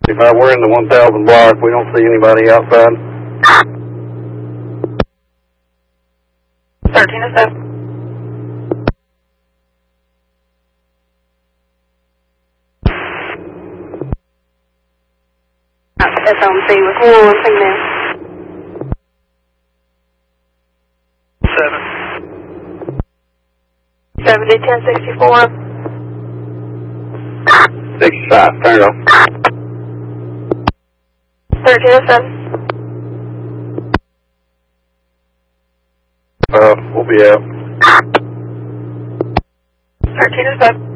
We're in the 1000 block. We don't see anybody outside. 1307. SLMC with one signal. 70 1064. 65, turn it off. 1307. We'll be out. 1307.